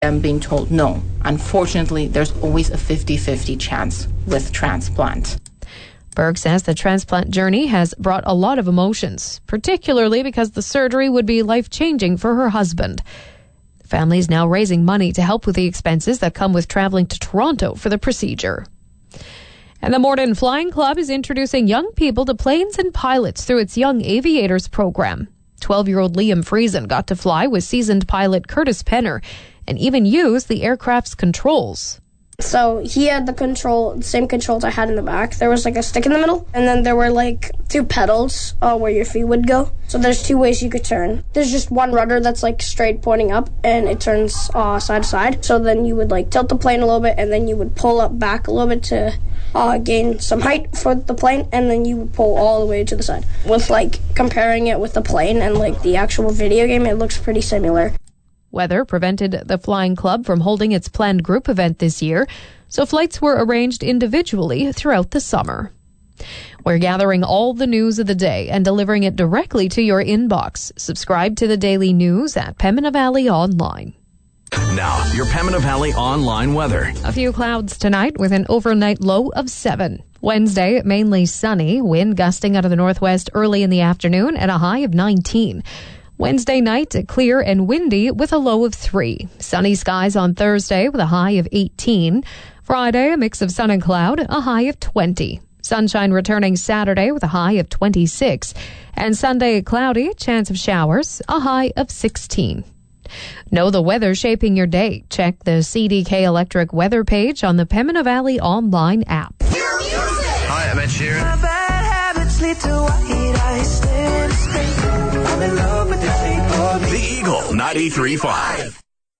I'm being told no. Unfortunately, there's always a 50-50 chance with transplant. Berg says the transplant journey has brought a lot of emotions, particularly because the surgery would be life-changing for her husband. The family is now raising money to help with the expenses that come with traveling to Toronto for the procedure. And the Morden Flying Club is introducing young people to planes and pilots through its Young Aviators program. 12-year-old Liam Friesen got to fly with seasoned pilot Curtis Penner and even use the aircraft's controls. So he had the same controls I had in the back. There was like a stick in the middle, and then there were like two pedals where your feet would go. So there's two ways you could turn. There's just one rudder that's like straight pointing up, and it turns side to side. So then you would like tilt the plane a little bit, and then you would pull up back a little bit to gain some height for the plane, and then you would pull all the way to the side. With like comparing it with the plane and like the actual video game, it looks pretty similar. Weather prevented the Flying Club from holding its planned group event this year, so flights were arranged individually throughout the summer. We're gathering all the news of the day and delivering it directly to your inbox. Subscribe to the daily news at Pembina Valley Online. Now, your Pembina Valley Online weather. A few clouds tonight with an overnight low of 7. Wednesday, mainly sunny, wind gusting out of the northwest early in the afternoon at a high of 19. Wednesday night, clear and windy with a low of 3. Sunny skies on Thursday with a high of 18. Friday, a mix of sun and cloud, a high of 20. Sunshine returning Saturday with a high of 26. And Sunday, cloudy, chance of showers, a high of 16. Know the weather shaping your day. Check the CDK Electric weather page on the Pembina Valley Online app. Hi, I'm Ed Sheeran. The Eagle 93.5.